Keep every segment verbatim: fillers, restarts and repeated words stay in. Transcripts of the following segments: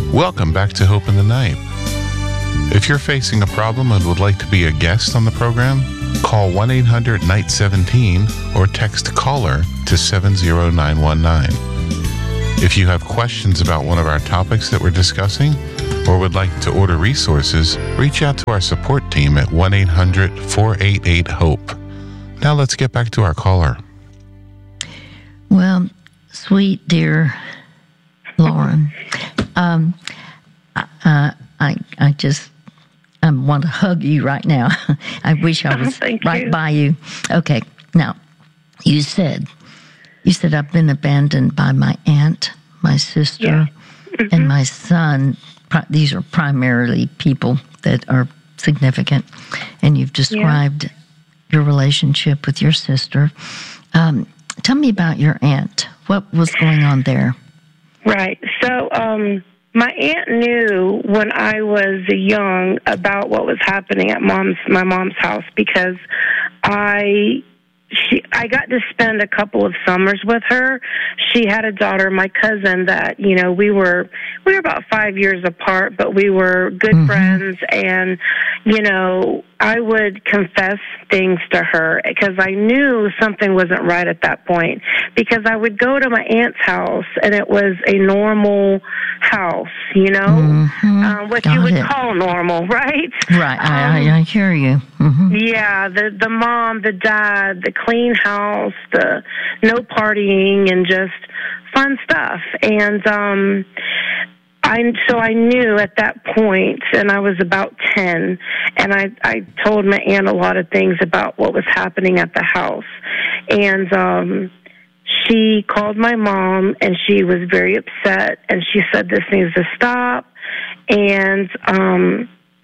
Welcome back to Hope in the Night. If you're facing a problem and would like to be a guest on the program, call one eight hundred night seventeen or text CALLER to seven zero nine one nine. If you have questions about one of our topics that we're discussing or would like to order resources, reach out to our support team at one eight hundred four eight eight HOPE. Now let's get back to our caller. Well, sweet dear Lauren, um, uh, I I just I want to hug you right now. I wish I was right you. by you. Okay, now you said you said I've been abandoned by my aunt, my sister, yeah. mm-hmm. and my son. These are primarily people that are significant, and you've described yeah. your relationship with your sister. Um, tell me about your aunt. What was going on there? Right. So, um, my aunt knew when I was young about what was happening at mom's my mom's house because I she I got to spend a couple of summers with her. She had a daughter, my cousin, that, you know, we were we were about five years apart, but we were good mm-hmm. friends, and, you know, I would confess things to her because I knew something wasn't right at that point, because I would go to my aunt's house and it was a normal house, you know, mm-hmm. uh, what Got you would it. call normal, right? Right, um, I, I, I hear you. Mm-hmm. Yeah, the the mom, the dad, the clean house, the no partying, and just fun stuff. And um, I so I knew at that point, and I was about ten, and I I told my aunt a lot of things about what was happening at the house, and um, she called my mom, and she was very upset, and she said this needs to stop, and um.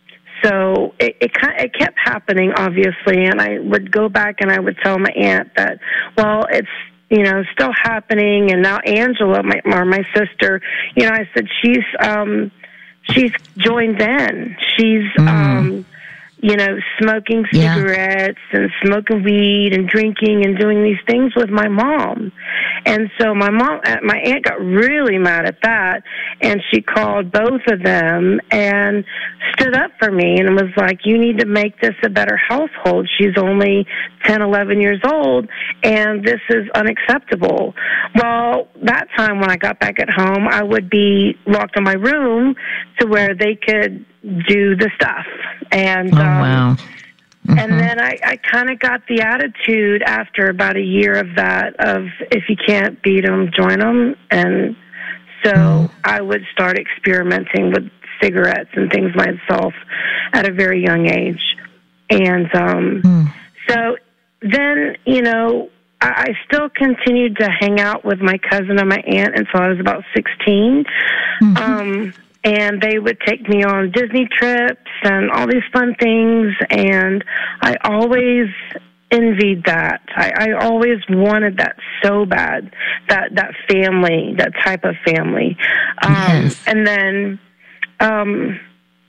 So it, it it kept happening, obviously, and I would go back and I would tell my aunt that, well, it's, you know, still happening, and now Angela, my or my sister, you know, I said she's um she's joined in. She's mm. um you know, smoking cigarettes yeah. and smoking weed and drinking and doing these things with my mom. And so my mom, my aunt got really mad at that, and she called both of them and stood up for me and was like, you need to make this a better household. She's only ten, eleven years old, and this is unacceptable. Well, that time when I got back at home, I would be locked in my room to where they could do the stuff. And oh, um, wow. Mm-hmm. And then I, I kind of got the attitude after about a year of that of, if you can't beat them, join them. And so mm. I would start experimenting with cigarettes and things myself at a very young age. And um, mm. so then, you know, I, I still continued to hang out with my cousin and my aunt until I was about sixteen. Mm-hmm. Um And they would take me on Disney trips and all these fun things, and I always envied that. I, I always wanted that so bad, that, that family, that type of family. Um, yes. And then, um,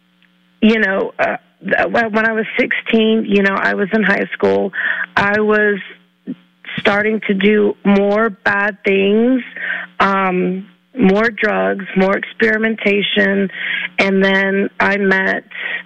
you know, uh, when I was sixteen, you know, I was in high school. I was starting to do more bad things, um, more drugs, more experimentation, and then I met,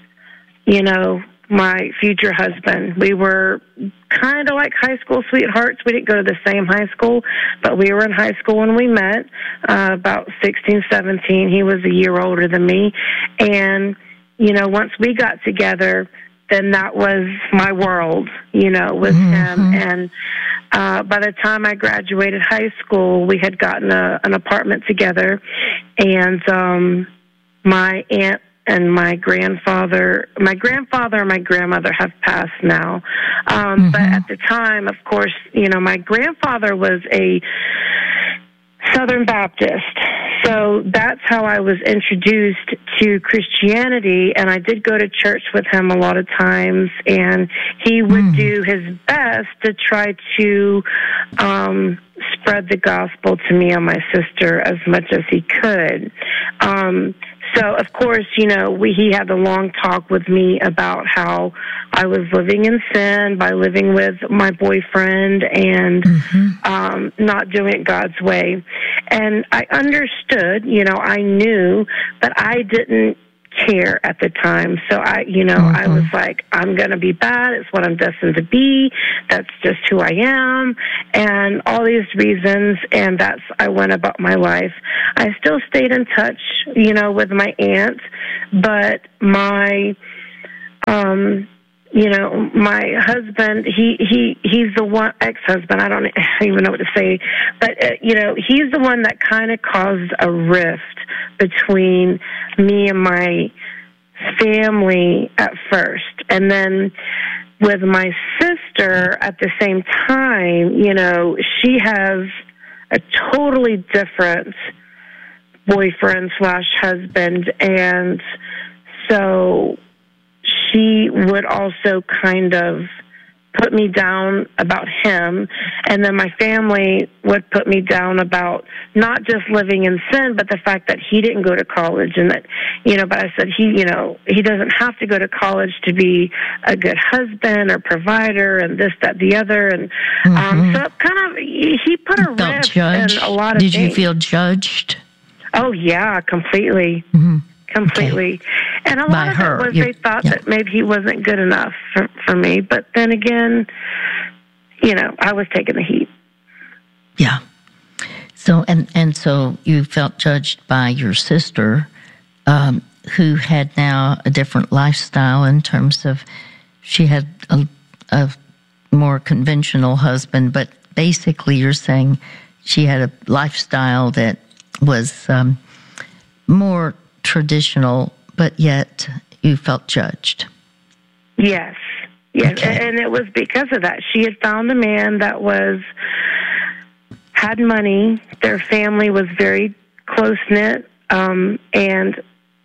you know, my future husband. We were kind of like high school sweethearts. We didn't go to the same high school, but we were in high school when we met, uh, about sixteen, seventeen. He was a year older than me. And, you know, once we got together, then that was my world, you know, with mm-hmm. him. And uh, by the time I graduated high school, we had gotten a, an apartment together, and um, my aunt and my grandfather, my grandfather and my grandmother have passed now. Um, mm-hmm. But at the time, of course, you know, my grandfather was a Southern Baptist. So that's how I was introduced to Christianity, and I did go to church with him a lot of times, and he would mm. do his best to try to um, spread the gospel to me and my sister as much as he could. Um, so, of course, you know, we, he had a long talk with me about how I was living in sin by living with my boyfriend and mm-hmm. um, not doing it God's way. And I understood, you know, I knew, but I didn't care at the time. So I, you know, mm-hmm. I was like, I'm going to be bad. It's what I'm destined to be. That's just who I am. And all these reasons. And that's, I went about my life. I still stayed in touch, you know, with my aunt, but my, um, you know, my husband, he, he, he's the one, ex-husband, I don't even know what to say, but, uh, you know, he's the one that kind of caused a rift between me and my family at first. And then with my sister at the same time, you know, she has a totally different boyfriend slash husband. And so she would also kind of put me down about him, and then my family would put me down about not just living in sin, but the fact that he didn't go to college, and that, you know, but I said he, you know, he doesn't have to go to college to be a good husband or provider, and this, that, the other, and mm-hmm. um, so it kind of, he put a rift in a lot of Did things. Did you feel judged? Oh, yeah, completely. Mm-hmm. Completely. Okay. And a lot By of her. it was You're, they thought yeah. that maybe he wasn't good enough for, for me. But then again, you know, I was taking the heat. Yeah. So, and, and so you felt judged by your sister, um, who had now a different lifestyle in terms of she had a, a more conventional husband, but basically you're saying she had a lifestyle that was um, more traditional, but yet you felt judged. Yes. Yes. Okay. And it was because of that. She had found a man that was, had money. Their family was very close-knit, um, and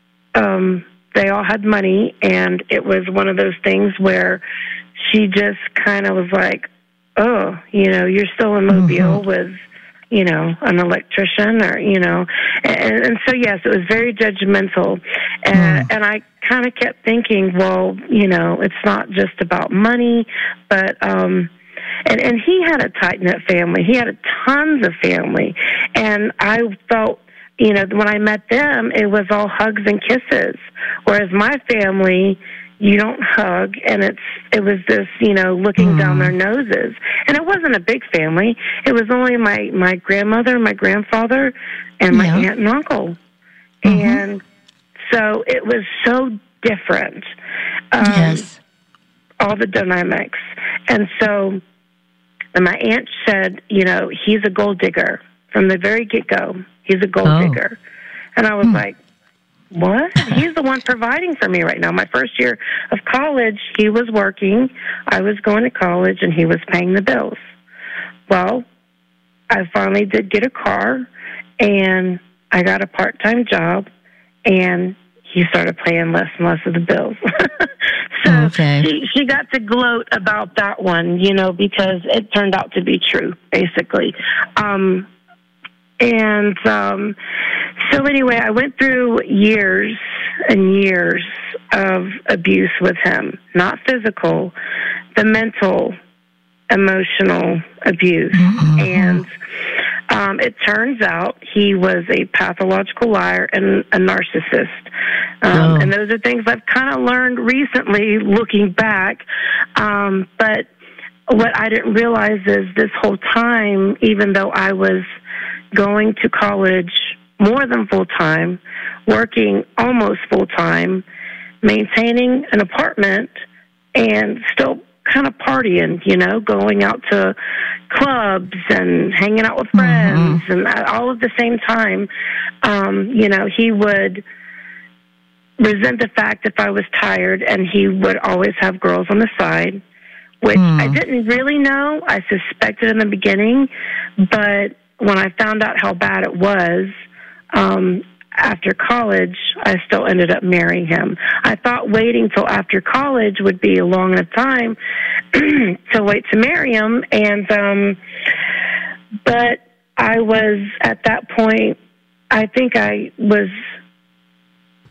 um, they all had money. And it was one of those things where she just kind of was like, oh, you know, you're still in Mobile mm-hmm. with, you know, an electrician or, you know, and, and so, yes, it was very judgmental. And, mm. and I kind of kept thinking, well, you know, it's not just about money, but, um, and, and he had a tight-knit family. He had a tons of family. And I felt, you know, when I met them, it was all hugs and kisses. Whereas my family, you don't hug, and it's it was this, you know, looking mm. down their noses. And it wasn't a big family. It was only my, my grandmother, my grandfather, and my yeah. aunt and uncle. Mm-hmm. And so it was so different. Um, yes. All the dynamics. And so and my aunt said, you know, he's a gold digger. From the very get-go, he's a gold oh. digger. And I was mm. like, what? He's the one providing for me right now. My first year of college, he was working. I was going to college, and he was paying the bills. Well, I finally did get a car, and I got a part-time job, and he started paying less and less of the bills. so okay. she, she got to gloat about that one, you know, because it turned out to be true, basically. Um And um, so anyway, I went through years and years of abuse with him, not physical, the mental, emotional abuse. Mm-hmm. And um, it turns out he was a pathological liar and a narcissist. Um, oh. And those are things I've kind of learned recently looking back. Um, but what I didn't realize is this whole time, even though I was going to college more than full-time, working almost full-time, maintaining an apartment, and still kind of partying, you know, going out to clubs and hanging out with friends, mm-hmm. and all at the same time, um, you know, he would resent the fact if I was tired, and he would always have girls on the side, which mm. I didn't really know. I suspected in the beginning, but when I found out how bad it was, um, after college, I still ended up marrying him. I thought waiting till after college would be a long enough time to wait to marry him, and um, but I was, at that point, I think I was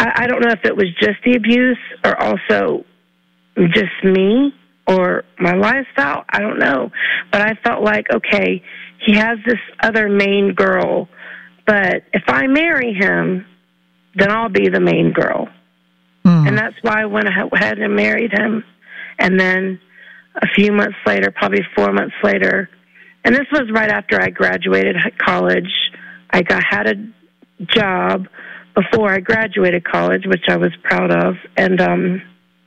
I, I don't know if it was just the abuse or also just me or my lifestyle. I don't know. But I felt like, okay, he has this other main girl, but if I marry him, then I'll be the main girl. Mm. And that's why I went ahead and married him. And then a few months later, probably four months later, and this was right after I graduated college. I got had a job before I graduated college, which I was proud of. And um,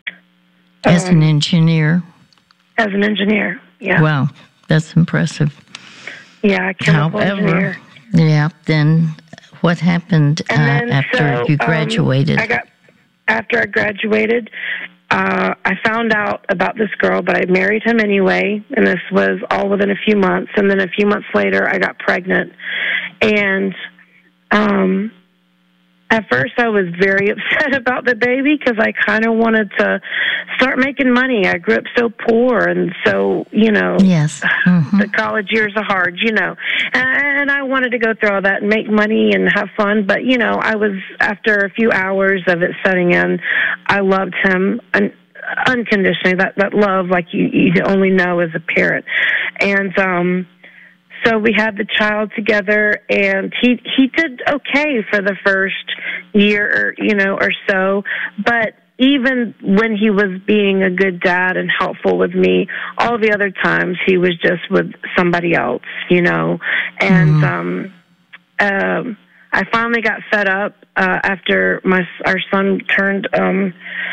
as um, an engineer? As an engineer, yeah. Wow, that's impressive. Yeah, chemical However, engineer. Yeah, then what happened uh, then, after so, you graduated? Um, I got After I graduated, uh, I found out about this girl, but I married him anyway, and this was all within a few months. And then a few months later, I got pregnant. And um, at first, I was very upset about the baby because I kind of wanted to start making money. I grew up so poor, and so, you know, yes. Mm-hmm. the college years are hard, you know. And I wanted to go through all that and make money and have fun. But, you know, I was, after a few hours of it setting in, I loved him un- unconditionally. That, that love, like you, you only know as a parent. And, um... So we had the child together, and he he did okay for the first year, or, you know, or so. But even when he was being a good dad and helpful with me, all the other times he was just with somebody else, you know. And mm-hmm. um, um, I finally got fed up uh, after my our son turned. Um,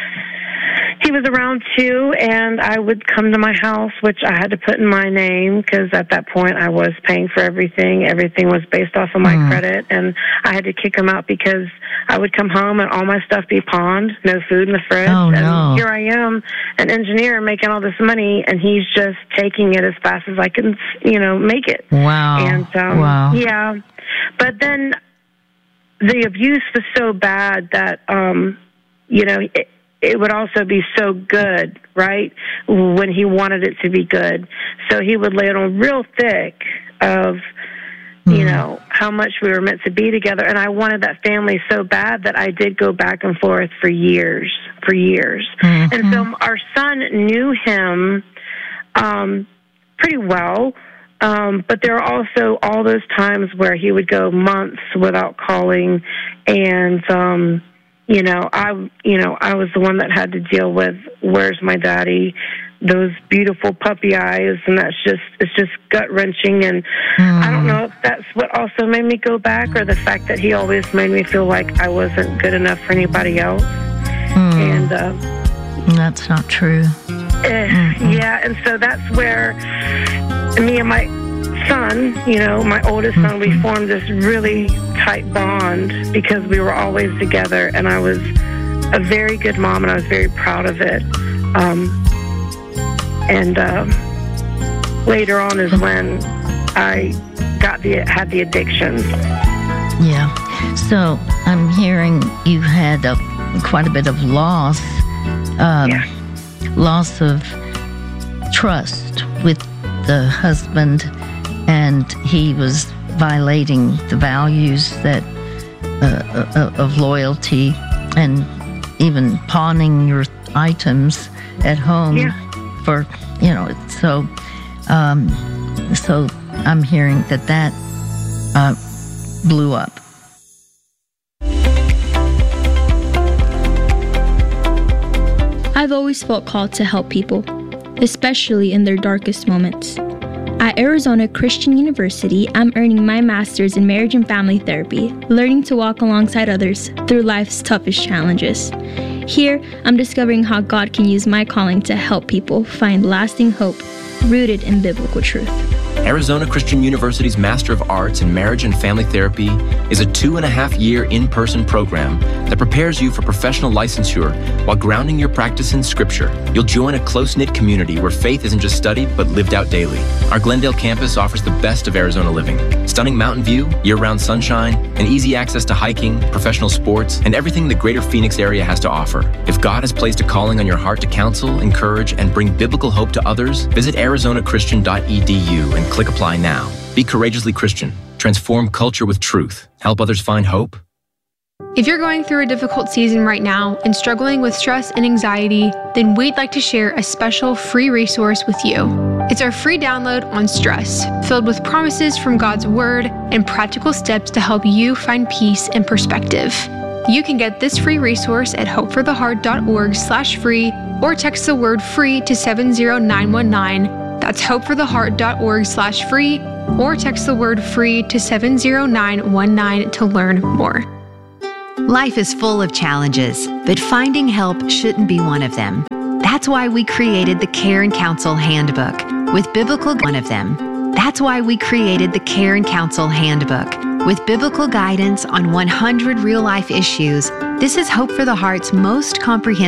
He was around two, and I would come to my house, which I had to put in my name because at that point I was paying for everything. Everything was based off of my mm. credit, and I had to kick him out because I would come home and all my stuff be pawned, no food in the fridge. Oh, and no. Here I am, an engineer making all this money, and he's just taking it as fast as I can, you know, make it. Wow. And um, wow. Yeah. But then the abuse was so bad that, um, you know, it, it would also be so good, right, when he wanted it to be good. So he would lay it on real thick of, you mm. know, how much we were meant to be together. And I wanted that family so bad that I did go back and forth for years, for years. Mm-hmm. And so our son knew him um, pretty well, um, but there were also all those times where he would go months without calling, and um You know, I, you know, I was the one that had to deal with, where's my daddy, those beautiful puppy eyes, and that's just, it's just gut-wrenching, and mm. I don't know if that's what also made me go back, or the fact that he always made me feel like I wasn't good enough for anybody else, mm. and uh, that's not true. Uh, mm-hmm. Yeah, and so that's where me and my son, you know, my oldest son, we formed this really tight bond because we were always together, and I was a very good mom, and I was very proud of it. Um, and uh, later on is when I got the had the addiction. Yeah. So I'm hearing you had a, quite a bit of loss, um, yeah. loss of trust with the husband. And he was violating the values that uh, of loyalty, and even pawning your items at home yeah. for, you know. So, um, so I'm hearing that that uh, blew up. I've always felt called to help people, especially in their darkest moments. At Arizona Christian University, I'm earning my master's in marriage and family therapy, learning to walk alongside others through life's toughest challenges. Here, I'm discovering how God can use my calling to help people find lasting hope rooted in biblical truth. Arizona Christian University's Master of Arts in Marriage and Family Therapy is a two and a half year in-person program that prepares you for professional licensure while grounding your practice in Scripture. You'll join a close-knit community where faith isn't just studied but lived out daily. Our Glendale campus offers the best of Arizona living: stunning mountain view, year-round sunshine, and easy access to hiking, professional sports, and everything the greater Phoenix area has to offer. If God has placed a calling on your heart to counsel, encourage, and bring biblical hope to others, visit arizona christian dot e d u and click apply now. Be courageously Christian. Transform culture with truth. Help others find hope. If you're going through a difficult season right now and struggling with stress and anxiety, then we'd like to share a special free resource with you. It's our free download on stress, filled with promises from God's Word and practical steps to help you find peace and perspective. You can get this free resource at hopefortheheart.org slash free or text the word free to seven zero nine one nine. That's hopefortheheart.org slash free or text the word free to seven zero nine one nine to learn more. Life is full of challenges, but finding help shouldn't be one of them. That's why we created the Care and Counsel Handbook with biblical one of them. That's why we created the Care and Counsel Handbook with biblical guidance on one hundred real-life issues. This is Hope for the Heart's most comprehensive